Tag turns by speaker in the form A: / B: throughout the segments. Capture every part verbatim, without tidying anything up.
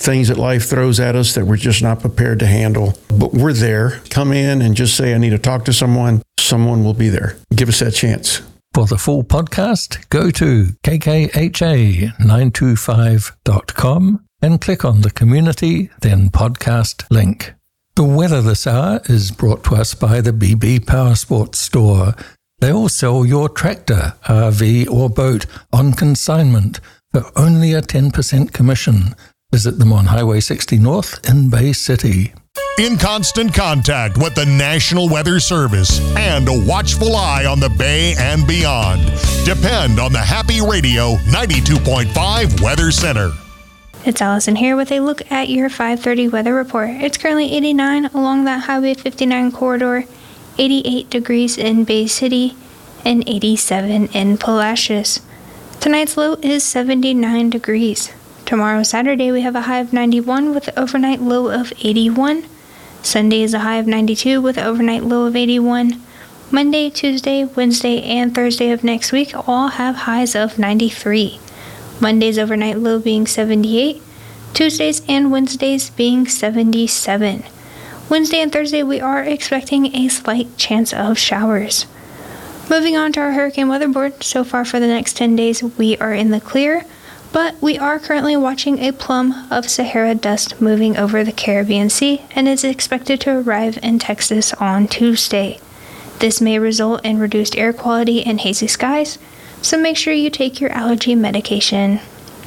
A: things that life throws at us that we're just not prepared to handle. But we're there. Come in and just say, I need to talk to someone. Someone will be there. Give us that chance.
B: For the full podcast, go to k k h a nine two five dot com and click on the Community, then Podcast link. The weather this hour is brought to us by the B B Power Sports Store. They will sell your tractor, R V or boat on consignment for only a ten percent commission. Visit them on Highway sixty North in Bay City.
C: In constant contact with the National Weather Service and a watchful eye on the Bay and beyond. Depend on the Happy Radio ninety-two point five Weather Center.
D: It's Allison here with a look at your five thirty weather report. It's currently eighty-nine along that Highway fifty-nine corridor, eighty-eight degrees in Bay City, and eighty-seven in Palacios. Tonight's low is seventy-nine degrees. Tomorrow, Saturday, we have a high of ninety-one with an overnight low of eighty-one. Sunday is a high of ninety-two with an overnight low of eighty-one. Monday, Tuesday, Wednesday, and Thursday of next week all have highs of ninety-three. Monday's overnight low being seventy-eight. Tuesdays and Wednesdays being seventy-seven. Wednesday and Thursday, we are expecting a slight chance of showers. Moving on to our hurricane weather board, so far for the next ten days, we are in the clear. But we are currently watching a plume of Sahara dust moving over the Caribbean Sea and is expected to arrive in Texas on Tuesday. This may result in reduced air quality and hazy skies, so make sure you take your allergy medication.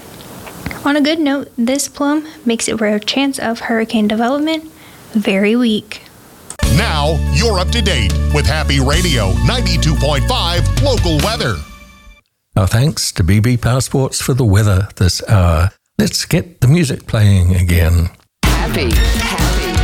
D: On a good note, this plume makes a rare chance of hurricane development very weak.
C: Now you're up to date with Happy Radio ninety-two point five local weather.
B: Our thanks to B B Power Sports for the weather this hour. Let's get the music playing again.
E: Happy, happy.